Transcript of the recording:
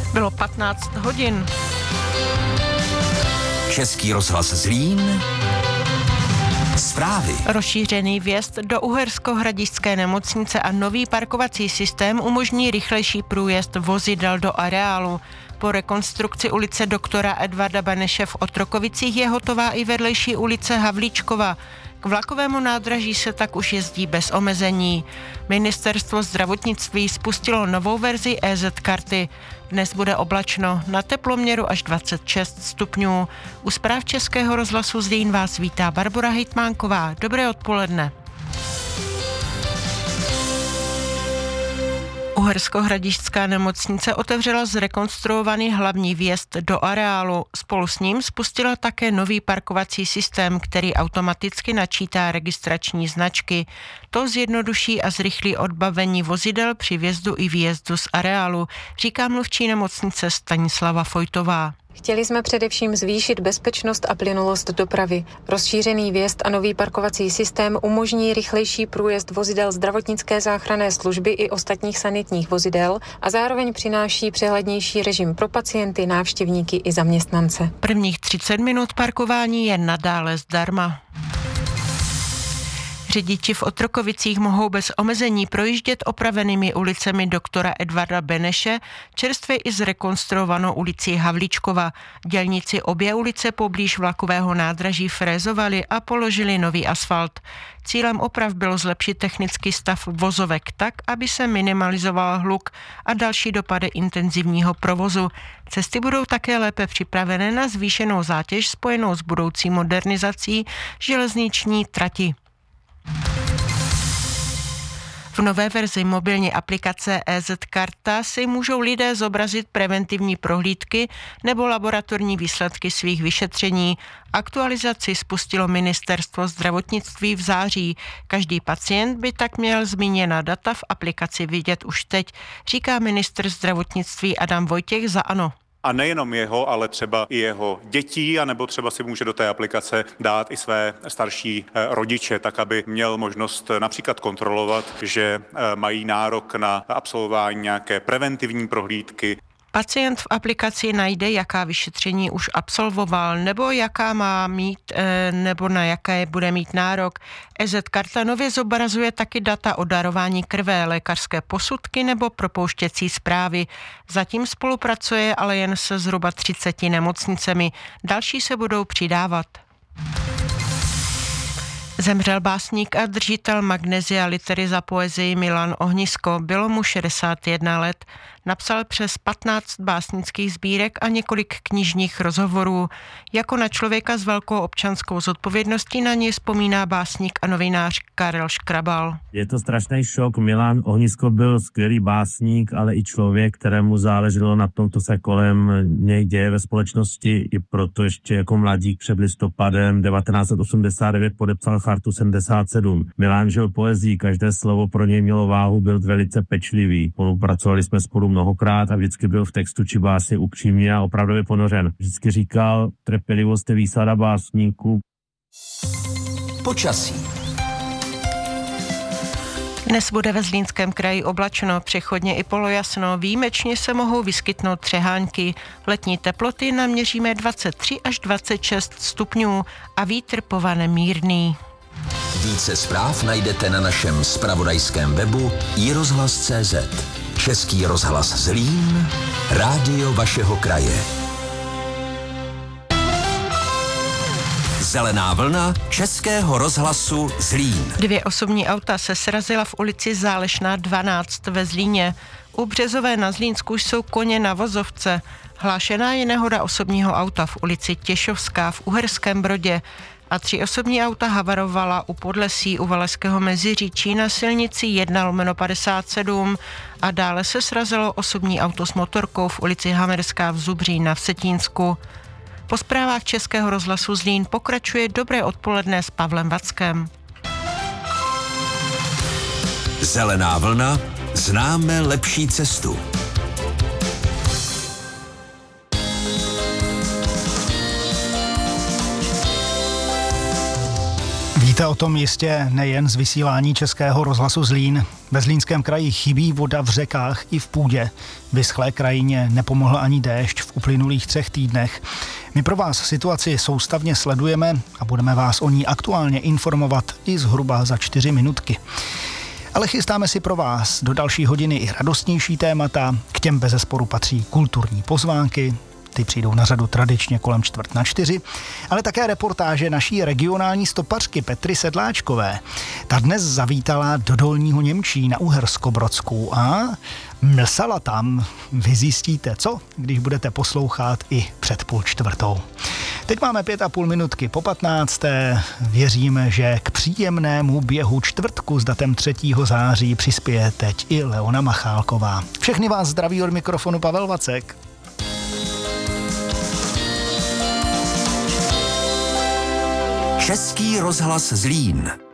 Bylo 15 hodin. Český rozhlas Zlín. Zprávy. Rozšířený vjezd do Uherskohradišťské nemocnice a nový parkovací systém umožní rychlejší průjezd vozidel do areálu. Po rekonstrukci ulice doktora Edvarda Beneše v Otrokovicích je hotová i vedlejší ulice Havlíčkova. K vlakovému nádraží se tak už jezdí bez omezení. Ministerstvo zdravotnictví spustilo novou verzi EZ karty. Dnes bude oblačno, na teploměru až 26 stupňů. U zpráv Českého rozhlasu Zlín vás vítá Barbora Hejtmánková. Dobré odpoledne. Uherskohradišťská nemocnice otevřela zrekonstruovaný hlavní vjezd do areálu. Spolu s ním spustila také nový parkovací systém, který automaticky načítá registrační značky. To zjednoduší a zrychlí odbavení vozidel při vjezdu i výjezdu z areálu, říká mluvčí nemocnice Stanislava Fojtová. Chtěli jsme především zvýšit bezpečnost a plynulost dopravy. Rozšířený vjezd a nový parkovací systém umožní rychlejší průjezd vozidel zdravotnické záchranné služby i ostatních sanitních vozidel a zároveň přináší přehlednější režim pro pacienty, návštěvníky i zaměstnance. Prvních 30 minut parkování je nadále zdarma. Řidiči v Otrokovicích mohou bez omezení projíždět opravenými ulicemi doktora Edvarda Beneše, čerstvě i zrekonstruovanou ulicí Havlíčkova. Dělníci obě ulice poblíž vlakového nádraží frézovali a položili nový asfalt. Cílem oprav bylo zlepšit technický stav vozovek tak, aby se minimalizoval hluk a další dopady intenzivního provozu. Cesty budou také lépe připravené na zvýšenou zátěž spojenou s budoucí modernizací železniční trati. V nové verzi mobilní aplikace EZ Karta si můžou lidé zobrazit preventivní prohlídky nebo laboratorní výsledky svých vyšetření. Aktualizaci spustilo Ministerstvo zdravotnictví v září. Každý pacient by tak měl zmíněná data v aplikaci vidět už teď, říká ministr zdravotnictví Adam Vojtěch za ANO. A nejenom jeho, ale třeba i jeho dětí, anebo třeba si může do té aplikace dát i své starší rodiče, tak aby měl možnost například kontrolovat, že mají nárok na absolvování nějaké preventivní prohlídky. Pacient v aplikaci najde, jaká vyšetření už absolvoval, nebo jaká má mít, nebo na jaké bude mít nárok. EZ karta nově zobrazuje taky data o darování krve, lékařské posudky nebo propouštěcí zprávy. Zatím spolupracuje ale jen se zhruba 30 nemocnicemi. Další se budou přidávat. Zemřel básník a držitel Magnesia Litery za poezii Milan Ohnisko. Bylo mu 61 let. Napsal přes 15 básnických sbírek a několik knižních rozhovorů. Jako na člověka s velkou občanskou zodpovědností na něj vzpomíná básník a novinář Karel Škrabal. Je to strašný šok. Milan Ohnisko byl skvělý básník, ale i člověk, kterému záleželo na tom, co se kolem něj děje ve společnosti. I proto ještě jako mladík před listopadem 1989 podepsal Chartu 77. Milan žil poezí, každé slovo pro něj mělo váhu, byl velice pečlivý. Spolupracovali jsme spolu mnohokrát a vždycky byl v textu či básni upřímně a opravdově ponořen. Vždycky říkal, trpělivost je výsada básníků. Počasí. Dnes bude ve Zlínském kraji oblačno, přechodně i polojasno, výjimečně se mohou vyskytnout třehánky. Letní teploty naměříme 23 až 26 stupňů a vítr povane mírný. Více zpráv najdete na našem zpravodajském webu iRozhlas.cz. Český rozhlas Zlín, rádio vašeho kraje. Zelená vlna Českého rozhlasu Zlín. 2 osobní auta se srazila v ulici Zálešná 12 ve Zlíně. U Březové na Zlínsku jsou koně na vozovce. Hlášená je nehoda osobního auta v ulici Těšovská v Uherském Brodě a 3 osobní auta havarovala u Podlesí u Valašského Meziříčí na silnici 1/57 a dále se srazilo osobní auto s motorkou v ulici Hamerská v Zubří na Vsetínsku. Po zprávách Českého rozhlasu Zlín pokračuje dobré odpoledne s Pavlem Vackem. Zelená vlna, známe lepší cestu. Víte o tom jistě nejen z vysílání Českého rozhlasu Zlín. Ve Zlínském kraji chybí voda v řekách i v půdě. Vyschlé krajině nepomohl ani déšť v uplynulých 3 týdnech. My pro vás situaci soustavně sledujeme a budeme vás o ní aktuálně informovat i zhruba za 4 minutky. Ale chystáme si pro vás do další hodiny i radostnější témata, k těm bezesporu patří kulturní pozvánky, ty přijdou na řadu tradičně kolem 3:45, ale také reportáže naší regionální stopařky Petry Sedláčkové. Ta dnes zavítala do Dolního Němčí na Uherskobrodsku a mlsala tam. Vy zjistíte co, když budete poslouchat i před 3:30. Teď máme 5,5 minutky po 15. Věříme, že k příjemnému běhu čtvrtku s datem 3. září přispěje teď i Leona Machálková. Všechny vás zdraví od mikrofonu Pavel Vacek. Český rozhlas Zlín.